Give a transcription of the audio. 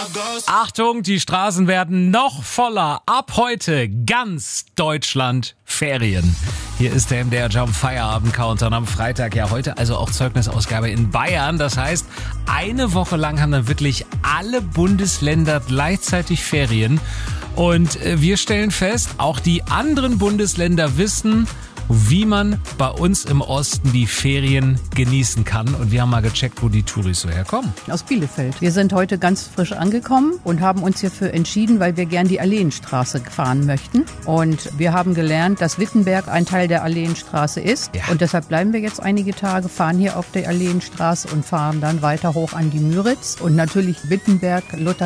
Achtung, die Straßen werden noch voller. Ab heute ganz Deutschland Ferien. Hier ist der MDR Jump Feierabend Countdown am Freitag. Ja, heute also auch Zeugnisausgabe in Bayern. Das heißt, eine Woche lang haben dann wirklich alle Bundesländer gleichzeitig Ferien. Und wir stellen fest, auch die anderen Bundesländer wissen, wie man bei uns im Osten die Ferien genießen kann. Und wir haben mal gecheckt, wo die Touris so herkommen. Aus Bielefeld. Wir sind heute ganz frisch angekommen und haben uns hierfür entschieden, weil wir gern die Alleenstraße fahren möchten. Und wir haben gelernt, dass Wittenberg ein Teil der Alleenstraße ist. Ja. Und deshalb bleiben wir jetzt einige Tage, fahren hier auf der Alleenstraße und fahren dann weiter hoch an die Müritz. Und natürlich Wittenberg, Luther